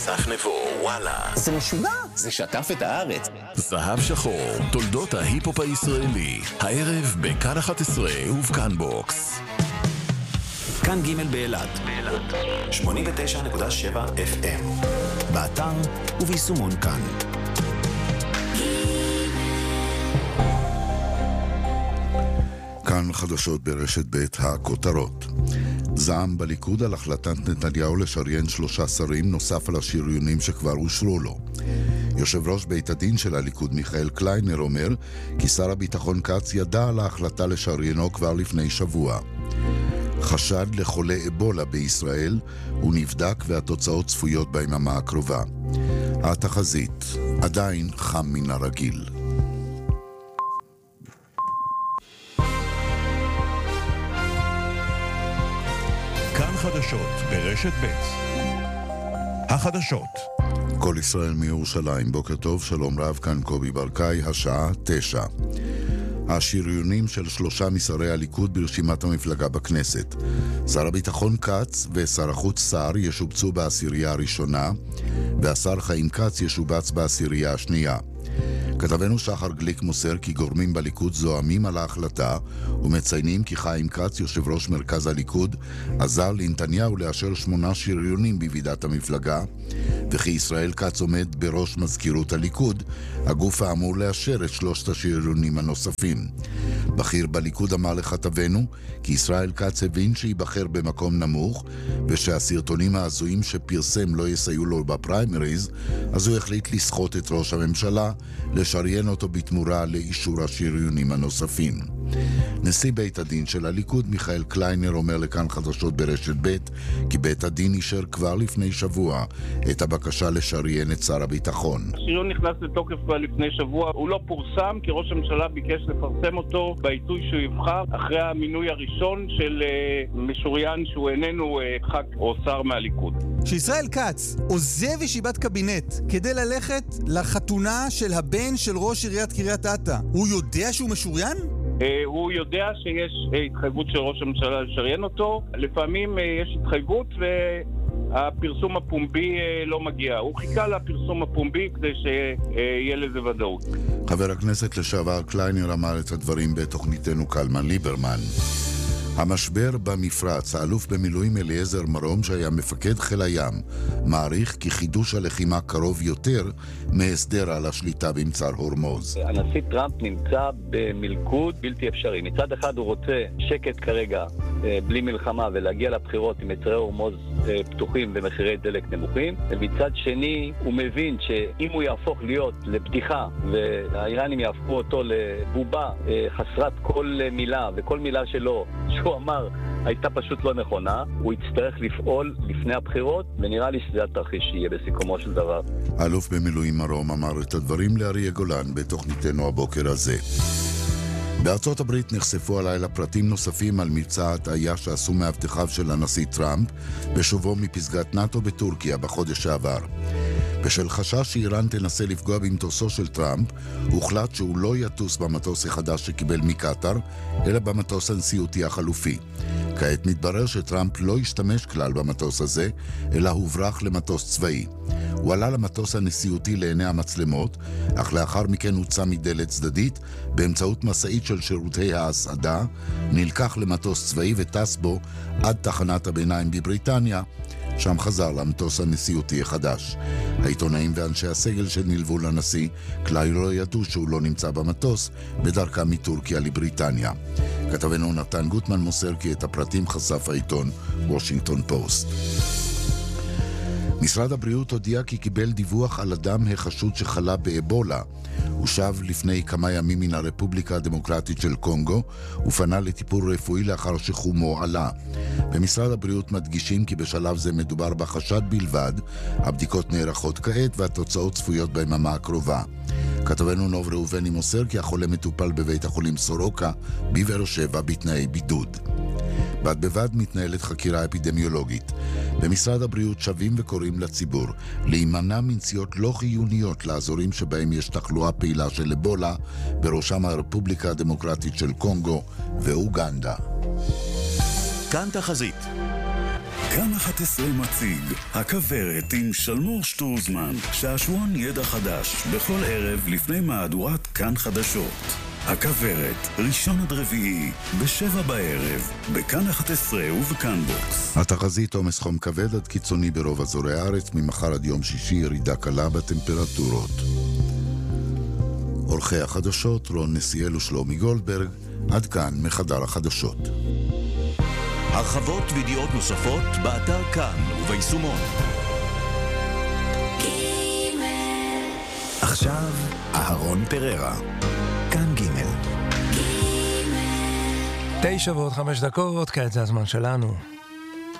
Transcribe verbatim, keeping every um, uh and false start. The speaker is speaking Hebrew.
אסף נבו, וואלה. זה משוגע, זה שטף את הארץ. זהב שחור, תולדות ההיפ-הופ הישראלי. הערב בכאן אחת עשרה ובכאן בוקס. כאן ג' באילת. שמונים ותשע נקודה שבע אף אם. באתר וביישומון כאן. כאן חדשות ברשת בית הכותרות. זעם בליכוד על החלטת נתניהו לשריין שלושה שרים נוסף על השריונים שכבר אושרו לו. יושב ראש בית הדין של הליכוד מיכאל קליינר אומר כי שר הביטחון כץ ידע על ההחלטה לשריינו כבר לפני שבוע. חשד לחולה אבולה בישראל הוא נבדק והתוצאות צפויות ביממה הקרובה. התחזית עדיין חם מן הרגיל. כאן חדשות ברשת ב'. החדשות. כל ישראל מירושלים, בוקר טוב, שלום רב, כאן קובי ברקאי, השעה תשע. השריונים של שלושה משרי הליכוד ברשימת המפלגה בכנסת. שר הביטחון כץ ושר החוץ סער ישובצו בעשירייה הראשונה, והשר חיים כץ ישובץ בעשירייה השנייה. כתבנו שחר גליק מוסר כי גורמים בליכוד זועמים על ההחלטה ומציינים כי חיים כץ, יושב ראש מרכז הליכוד, עזר לנתניהו לאשר שמונה שריונים בוועידת המפלגה, וכי ישראל כץ עומד בראש מזכירות הליכוד, הגוף האמור לאשר את שלושת השריונים הנוספים. בכיר בליכוד אמר לכתבנו כי ישראל כץ הבין שיבחר במקום נמוך, ושהסרטונים העזויים שפרסם לא יסייעו לו בפריימריז, אז הוא החליט לסחוט את ראש הממשלה, לשריין אותו בתמורה לאישור השריונים הנוספים. נשיא בית הדין של הליכוד מיכאל קליינר אומר לכאן חדשות ברשת ב' כי בית הדין אישר כבר לפני שבוע את הבקשה לשריין את שר הביטחון. השריון נכנס לתוקף כבר לפני שבוע, הוא לא פורסם כי ראש הממשלה ביקש לפרסם אותו בעיתוי שהוא יבחר אחרי המינוי הראשון של uh, משוריין שהוא איננו uh, ח"כ או שר מהליכוד. שישראל כץ עוזב ישיבת קבינט כדי ללכת לחתונה של הבן של ראש עיריית קריית אתא, הוא יודע שהוא משוריין? Uh, הוא יודע שיש uh, התחייבות של ראש הממשלה לשריין אותו. לפעמים uh, יש התחייבות והפרסום הפומבי uh, לא מגיע. הוא חיכה לפרסום הפומבי כדי שיהיה לזה ודאות. חבר הכנסת לשעבר קליינר אמר את הדברים בתוכניתנו קלמן ליברמן. המשבר במפרץ, האלוף במילואים אליעזר מרום שהיה מפקד חיל הים, מעריך כי חידוש הלחימה קרוב יותר מהסדר על השליטה במצר הורמוז. הנשיא טראמפ נמצא במלכוד בלתי אפשרי. מצד אחד הוא רוצה שקט כרגע בלי מלחמה ולהגיע לבחירות עם מצרי הורמוז פתוחים במחירי דלק נמוכים, ומצד שני הוא מבין שאם הוא יהפוך להיות לבדיחה והאיראנים יהפכו אותו לבובה חסרת כל מילה וכל מילה שלו שהוא אמר הייתה פשוט לא נכונה, הוא יצטרך לפעול לפני הבחירות, ונראה לי שזה התרחיש שיהיה בסיכומו של דבר. האלוף במילואים מרום אמר את הדברים לאריה גולן בתוכניתנו הבוקר הזה. בארצות הברית נחשפו הלילה פרטים נוספים על מבצע ההטעיה שעשו מאבטחיו של הנשיא טראמפ בשובו מפסגת נאטו בטורקיה בחודש שעבר. בשל חשש שאיראן תנסה לפגוע במטוסו של טראמפ, הוחלט שהוא לא יטוס במטוס החדש שקיבל מקטר, אלא במטוס הנשיאותי החלופי. כעת מתברר שטראמפ לא השתמש כלל במטוס הזה, אלא הוברח למטוס צבאי. הוא עלה למטוס הנשיאותי לעיני המצלמות, אך לאחר מכן הוצא מדלת צדדית באמצעות מסעית של שירותי ההסעדה, נלקח למטוס צבאי וטס בו עד תחנת הביניים בבריטניה, שם חזר למטוס הנשיאותי החדש. העיתונאים ואנשי הסגל שנלוו לנשיא כלל לא ידעו שהוא לא נמצא במטוס בדרכה מטורקיה לבריטניה. כתבנו נתן גוטמן מוסר כי את הפרטים חשף העיתון וושינגטון פוסט. משרד הבריאות הודיע כי קיבל דיווח על אדם החשוד שחלה באבולה. הוא שב לפני כמה ימים מן הרפובליקה הדמוקרטית של קונגו ופנה לטיפול רפואי לאחר שחומו עלה. במשרד הבריאות מדגישים כי בשלב זה מדובר בחשד בלבד, הבדיקות נערכות כעת והתוצאות צפויות ביממה הקרובה. כתבנו נוב ראובני מוסר כי החולה מטופל בבית החולים סורוקה בבאר שבע בתנאי בידוד. בד בבד מתנהלת חקירה אפידמיולוגית. במשרד הבריאות שווים וקוראים לציבור להימנע מנסיעות לא חיוניות לאזורים שבהם יש תחלואה פעילה של אבולה, בראשם הרפובליקה הדמוקרטית של קונגו ואוגנדה. כאן תחזית. כאן אחת עשרה מציג הכברת עם שלמור שטרוזמן, שעשועון ידע חדש בכל ערב לפני מהדורת כאן חדשות. הכברת, ראשון עד רביעי, בשבע בערב, בכאן אחת עשרה ובכאן בוקס. התחזית עומס חום כבד עד קיצוני ברוב אזורי הארץ, ממחר עד יום שישי ירידה קלה בטמפרטורות. עורכי החדשות רון נסיאל ושלומי גולדברג, עד כאן מחדר החדשות. הרחבות וידיעות נוספות באתר כאן וביישומון. עכשיו אהרון פררה, כאן ג' תשע ועוד חמש דקות, כעת זה הזמן שלנו.